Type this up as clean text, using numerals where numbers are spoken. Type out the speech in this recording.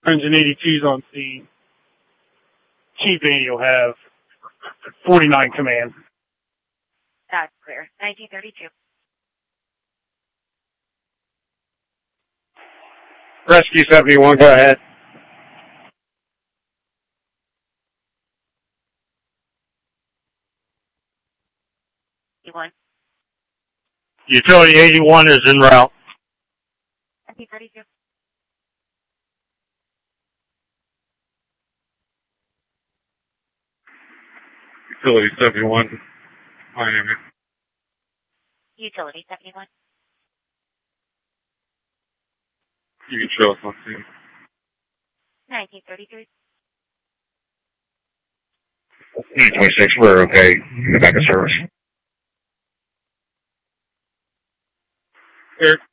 Engine 82's on scene. Chief Andy will have 49 command. That's clear. 1932. Rescue 71, go ahead. Utility 81 is en route. 1932. Utility 71, Miami. Utility 71. You can show us on scene. 1933. 26, we're okay. Get back to service. Here.